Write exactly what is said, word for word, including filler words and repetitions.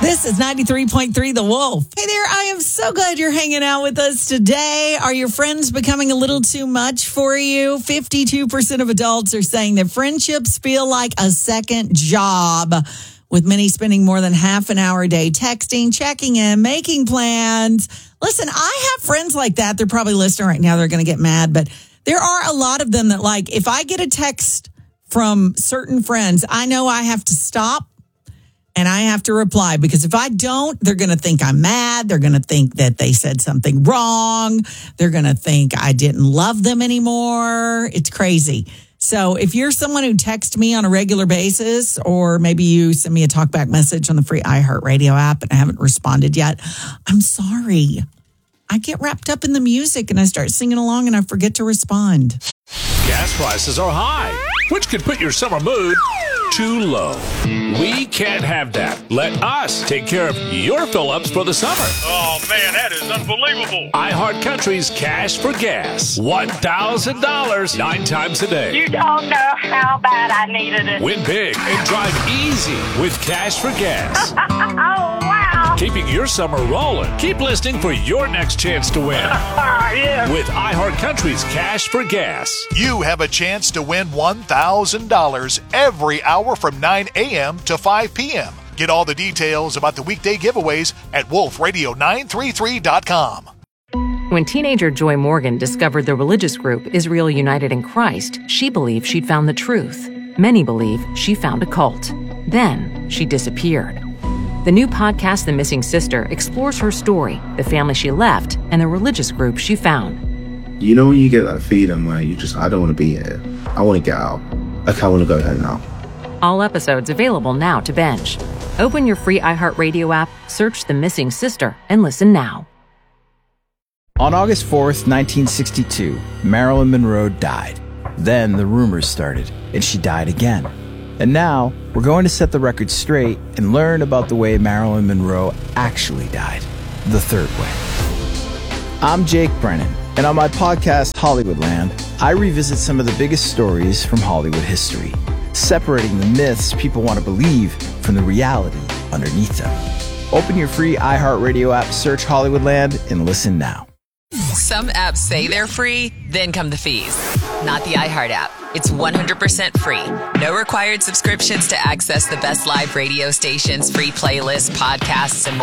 This is ninety-three point three The Wolf. Hey there, I am so glad you're hanging out with us today. Are your friends becoming a little too much for you? fifty-two percent of adults are saying that friendships feel like a second job, with many spending more than half an hour a day texting, checking in, making plans. Listen, I have friends like that. They're probably listening right now. They're going to get mad, but there are a lot of them that, like, if I get a text from certain friends, I know I have to stop and I have to reply, because if I don't, they're going to think I'm mad. They're going to think that they said something wrong. They're going to think I didn't love them anymore. It's crazy. So if you're someone who texts me on a regular basis, or maybe you send me a talkback message on the free iHeartRadio app and I haven't responded yet, I'm sorry. I get wrapped up in the music and I start singing along and I forget to respond. Gas prices are high, which could put your summer mood too low. We can't have that. Let us take care of your fill-ups for the summer. Oh, man, that is unbelievable. iHeartCountry's Cash for Gas. one thousand dollars nine times a day. You don't know how bad I needed it. Win big and drive easy with Cash for Gas. Oh, wow. Keeping your summer rolling. Keep listening for your next chance to win. Yeah. With iHeartCountry's Cash for Gas. You have a chance to win one thousand dollars every hour from nine a.m. to five p.m. Get all the details about the weekday giveaways at wolf radio nine three three dot com. When teenager Joy Morgan discovered the religious group Israel United in Christ, she believed she'd found the truth. Many believe she found a cult. Then she disappeared. The new podcast, The Missing Sister, explores her story, the family she left, and the religious group she found. You know when you get that feeling where you just, I don't want to be here. I want to get out. Like, I want to go home now. All episodes available now to binge. Open your free iHeartRadio app, search The Missing Sister, and listen now. On August fourth, nineteen sixty-two, Marilyn Monroe died. Then the rumors started, and she died again. And now, we're going to set the record straight and learn about the way Marilyn Monroe actually died. The third way. I'm Jake Brennan, and on my podcast, Hollywoodland, I revisit some of the biggest stories from Hollywood history, separating the myths people want to believe from the reality underneath them. Open your free iHeartRadio app, search Hollywoodland, and listen now. Some apps say they're free, then come the fees. Not the iHeart app. It's one hundred percent free. No required subscriptions to access the best live radio stations, free playlists, podcasts, and more.